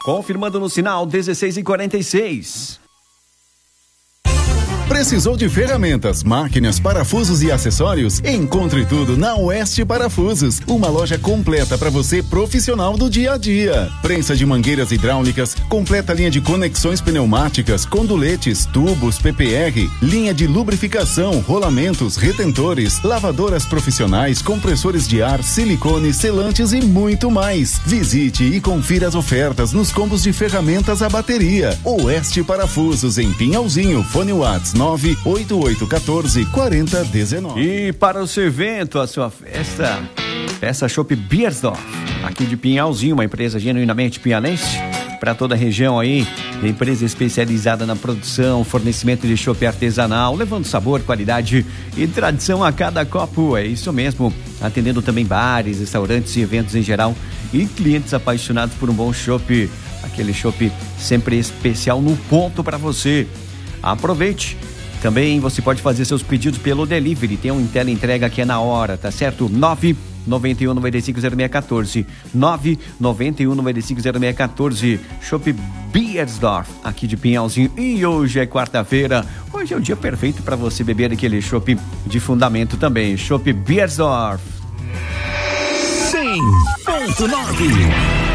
Confirmando no sinal 16h46. Precisou de ferramentas, máquinas, parafusos e acessórios? Encontre tudo na Oeste Parafusos, uma loja completa para você profissional do dia a dia. Prensa de mangueiras hidráulicas, completa linha de conexões pneumáticas, conduletes, tubos, PPR, linha de lubrificação, rolamentos, retentores, lavadoras profissionais, compressores de ar, silicone, selantes e muito mais. Visite e confira as ofertas nos combos de ferramentas a bateria. Oeste Parafusos em Pinhalzinho, fone WhatsApp 988144019. E para o seu evento, a sua festa, peça Chopp Biersdorf, aqui de Pinhalzinho, uma empresa genuinamente pinhalense, para toda a região aí, empresa especializada na produção, fornecimento de chopp artesanal, levando sabor, qualidade e tradição a cada copo. É isso mesmo, atendendo também bares, restaurantes e eventos em geral, e clientes apaixonados por um bom chopp, aquele chopp sempre especial no ponto para você. Aproveite. Também você pode fazer seus pedidos pelo delivery. Tem um teleentrega que é na hora, tá certo? 991-950614. 991-950614. Chopp Biersdorf, aqui de Pinhalzinho. E hoje é quarta-feira. Hoje é o dia perfeito para você beber aquele chopp de fundamento também. Chopp Biersdorf. 100.9